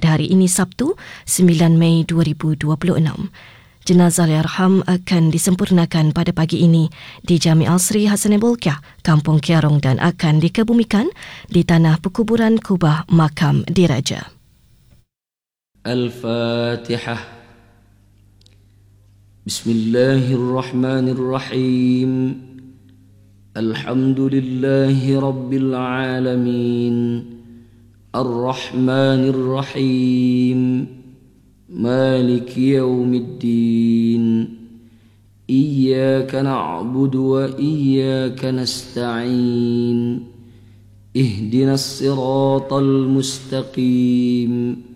pada hari ini Sabtu 9 Mei 2026. Jenazah Allahyarham akan disempurnakan pada pagi ini di Jami' Al-Sri Hasanul Bolkiah, Kampung Kiarong dan akan dikebumikan di tanah perkuburan Kubah Makam Diraja. Al-Fatihah. Bismillahirrahmanirrahim. Alhamdulillahi Rabbil Alamin. Ar-Rahmanir-Rahim. مالك يوم الدين إياك نعبد وإياك نستعين اهدنا الصراط المستقيم